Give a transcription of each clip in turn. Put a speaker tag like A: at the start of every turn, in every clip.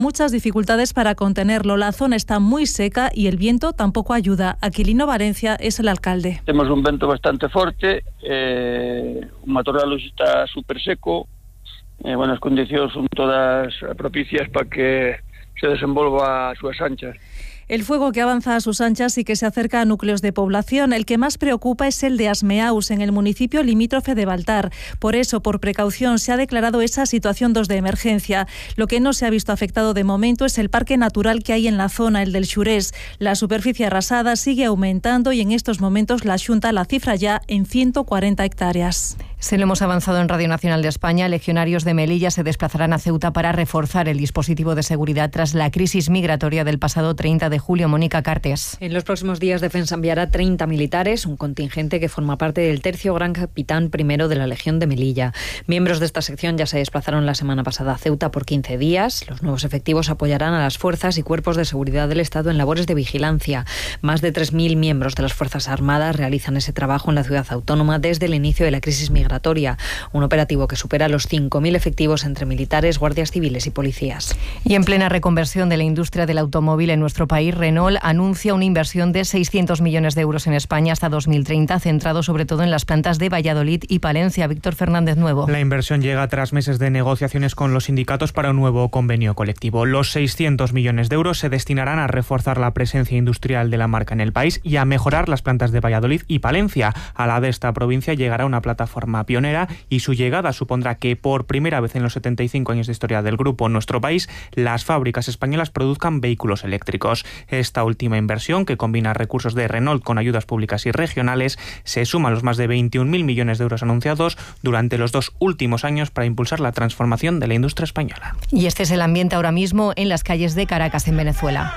A: muchas dificultades para contenerlo. La zona está muy seca y el viento tampoco ayuda. Aquilino Valencia es el alcalde.
B: Temos un vento bastante forte, o matorral está súper seco, as condicións son todas propicias para que se desenvolva a súas anchas.
A: El fuego que avanza a sus anchas y que se acerca a núcleos de población. El que más preocupa es el de Asmeaus, en el municipio limítrofe de Baltar. Por eso, por precaución, se ha declarado esa situación 2 de emergencia. Lo que no se ha visto afectado de momento es el parque natural que hay en la zona, el del Xurés. La superficie arrasada sigue aumentando y en estos momentos la Xunta la cifra ya en 140 hectáreas.
C: Se lo hemos avanzado en Radio Nacional de España. Legionarios de Melilla se desplazarán a Ceuta para reforzar el dispositivo de seguridad tras la crisis migratoria del pasado 30 de julio. Mónica Cartes.
D: En los próximos días Defensa enviará 30 militares, un contingente que forma parte del 3º Gran Capitán I de la Legión de Melilla. Miembros de esta sección ya se desplazaron la semana pasada a Ceuta por 15 días. Los nuevos efectivos apoyarán a las fuerzas y cuerpos de seguridad del Estado en labores de vigilancia. Más de 3.000 miembros de las Fuerzas Armadas realizan ese trabajo en la ciudad autónoma desde el inicio de la crisis migratoria. Un operativo que supera los 5.000 efectivos entre militares, guardias civiles y policías.
C: Y en plena reconversión de la industria del automóvil en nuestro país, Renault anuncia una inversión de 600 millones de euros en España hasta 2030, centrado sobre todo en las plantas de Valladolid y Palencia. Víctor Fernández Nuevo.
E: La inversión llega tras meses de negociaciones con los sindicatos para un nuevo convenio colectivo. Los 600 millones de euros se destinarán a reforzar la presencia industrial de la marca en el país y a mejorar las plantas de Valladolid y Palencia. A la de esta provincia llegará una plataforma pionera y su llegada supondrá que por primera vez en los 75 años de historia del grupo en nuestro país, las fábricas españolas produzcan vehículos eléctricos. Esta última inversión, que combina recursos de Renault con ayudas públicas y regionales, se suma a los más de 21.000 millones de euros anunciados durante los 2 últimos años para impulsar la transformación de la industria española.
C: Y este es el ambiente ahora mismo en las calles de Caracas, en Venezuela.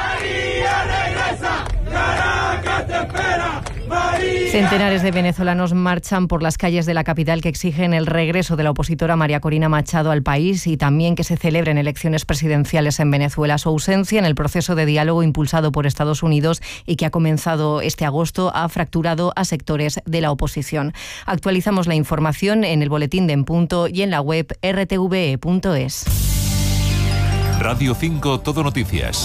F: María regresa, Caracas te espera.
C: Centenares de venezolanos marchan por las calles de la capital que exigen el regreso de la opositora María Corina Machado al país y también que se celebren elecciones presidenciales en Venezuela. Su ausencia en el proceso de diálogo impulsado por Estados Unidos y que ha comenzado este agosto ha fracturado a sectores de la oposición. Actualizamos la información en el boletín de En Punto y en la web rtve.es.
G: Radio 5 Todo Noticias.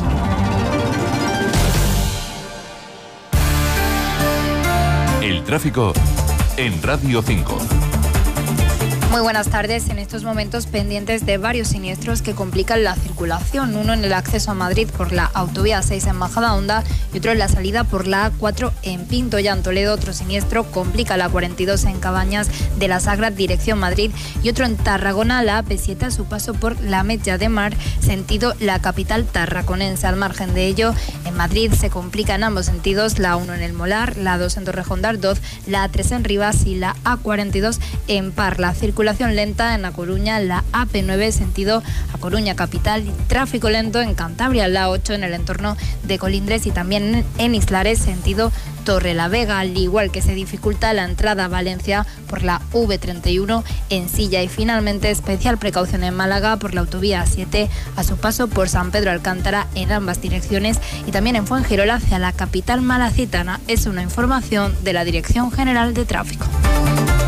G: El tráfico en Radio 5.
H: Muy buenas tardes. En estos momentos pendientes de varios siniestros que complican la circulación. Uno en el acceso a Madrid por la autovía 6 en Majadahonda y otro en la salida por la A4 en Pinto. Ya en Toledo otro siniestro complica la 42 en Cabañas de la Sagra dirección Madrid y otro en Tarragona, la AP7 a su paso por la Metlla de Mar sentido la capital tarraconense. Al margen de ello, en Madrid se complica en ambos sentidos la 1 en el Molar, la 2 en Torrejón de Ardoz, la A3 en Rivas y la A42 en Parla. Circulación lenta en A Coruña, la AP9 sentido A Coruña capital y tráfico lento en Cantabria, la 8 en el entorno de Colindres y también en Islares sentido Torrelavega, al igual que se dificulta la entrada a Valencia por la V31 en Silla y finalmente especial precaución en Málaga por la autovía 7 a su paso por San Pedro Alcántara en ambas direcciones y también en Fuengirola hacia la capital malacitana. Es una información de la Dirección General de Tráfico.